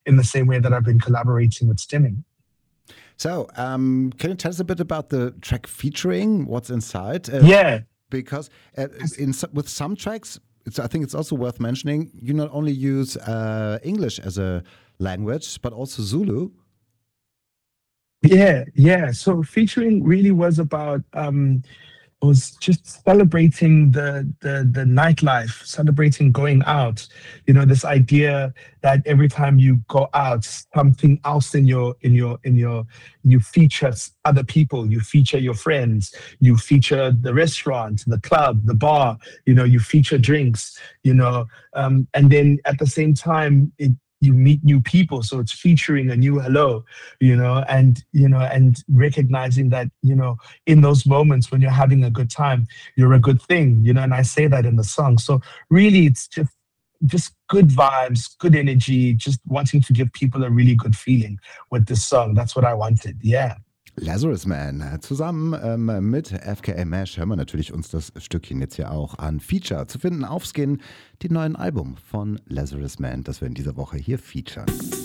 in the same way that I've been collaborating with Stimming. So, can you tell us a bit about the track featuring? What's inside? Yeah. Because with some tracks, I think it's also worth mentioning, you not only use English as a language, but also Zulu. Yeah. So featuring really was just celebrating the nightlife, celebrating going out. This idea that every time you go out, something else you feature other people, you feature your friends, you feature the restaurant, the club, the bar, you feature drinks, and then at the same time you meet new people, so it's featuring a new hello, and recognizing that, in those moments when you're having a good time, you're a good thing, and I say that in the song. So really, it's just good vibes, good energy, just wanting to give people a really good feeling with this song. That's what I wanted, yeah. Lazarus Man. Zusammen mit FKA Mash hören wir natürlich uns das Stückchen jetzt hier auch an. Feature zu finden auf Skin, dem neuen Album von Lazarus Man, das wir in dieser Woche hier featuren.